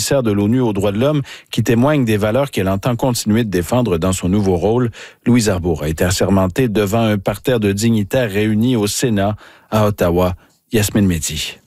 commissaire de l'ONU aux droits de l'homme qui témoigne des valeurs qu'elle entend continuer de défendre dans son nouveau rôle. Louise Arbour a été assermentée devant un parterre de dignitaires réunis au Sénat à Ottawa. Yasmine Mehdi.